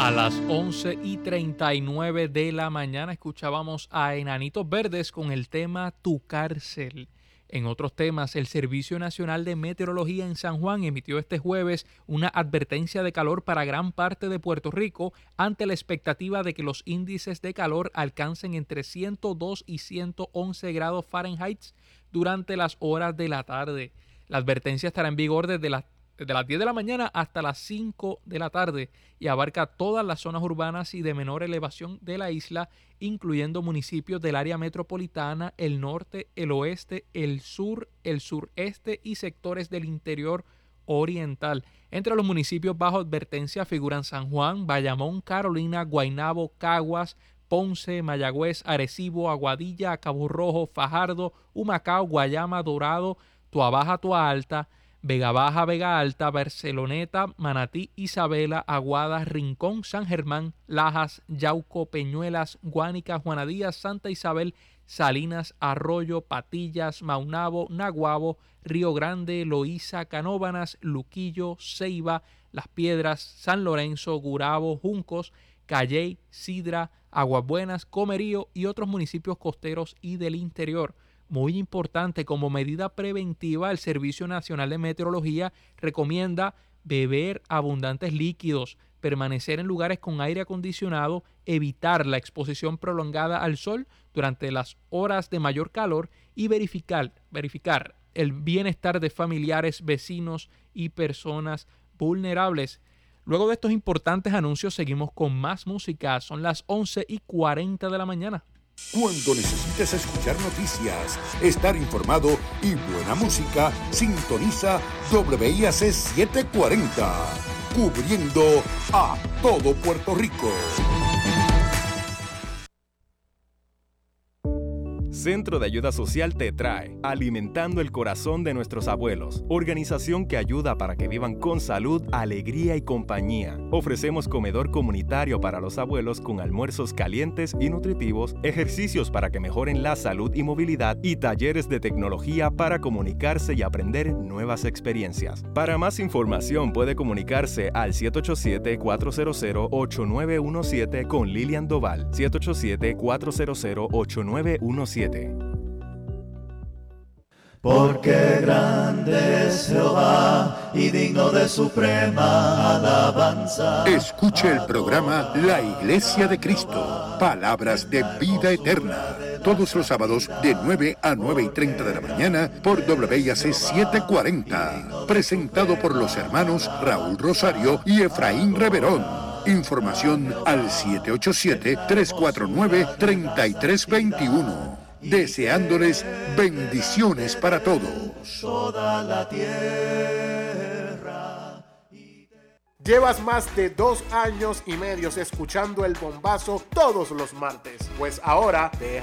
A las 11:39 de la mañana escuchábamos a Enanitos Verdes con el tema Tu Cárcel. En otros temas, el Servicio Nacional de Meteorología en San Juan emitió este jueves una advertencia de calor para gran parte de Puerto Rico ante la expectativa de que los índices de calor alcancen entre 102 y 111 grados Fahrenheit durante las horas de la tarde. La advertencia estará en vigor desde las 10 de la mañana hasta las 5 de la tarde y abarca todas las zonas urbanas y de menor elevación de la isla, incluyendo municipios del área metropolitana, el norte, el oeste, el sur, el sureste y sectores del interior oriental. Entre los municipios bajo advertencia figuran San Juan, Bayamón, Carolina, Guaynabo, Caguas, Ponce, Mayagüez, Arecibo, Aguadilla, Cabo Rojo, Fajardo, Humacao, Guayama, Dorado, Tuabaja, Tuaalta, Vega Baja, Vega Alta, Barceloneta, Manatí, Isabela, Aguada, Rincón, San Germán, Lajas, Yauco, Peñuelas, Guánica, Juana Díaz, Santa Isabel, Salinas, Arroyo, Patillas, Maunabo, Naguabo, Río Grande, Loíza, Canóvanas, Luquillo, Ceiba, Las Piedras, San Lorenzo, Gurabo, Juncos, Calley, Sidra, Aguas Buenas, Comerío y otros municipios costeros y del interior. Muy importante, como medida preventiva, el Servicio Nacional de Meteorología recomienda beber abundantes líquidos, permanecer en lugares con aire acondicionado, evitar la exposición prolongada al sol durante las horas de mayor calor y verificar el bienestar de familiares, vecinos y personas vulnerables. Luego de estos importantes anuncios, seguimos con más música. Son las 11:40 de la mañana. Cuando necesites escuchar noticias, estar informado y buena música, sintoniza WIAC 740, cubriendo a todo Puerto Rico. Centro de Ayuda Social te trae Alimentando el Corazón de Nuestros Abuelos, organización que ayuda para que vivan con salud, alegría y compañía. Ofrecemos comedor comunitario para los abuelos con almuerzos calientes y nutritivos, ejercicios para que mejoren la salud y movilidad y talleres de tecnología para comunicarse y aprender nuevas experiencias. Para más información puede comunicarse al 787-400-8917 con Lilian Doval, 787-400-8917. Porque grande es Jehová y digno de suprema alabanza. Escuche el programa La Iglesia de Cristo, Palabras de Vida Eterna, todos los sábados de 9 a 9:30 de la mañana por WIAC 740, presentado por los hermanos Raúl Rosario y Efraín Reverón. Información al 787-349-3321. Deseándoles bendiciones para todos. Toda la tierra. Llevas más de 2 años y medio escuchando El Bombazo todos los martes. Pues ahora deja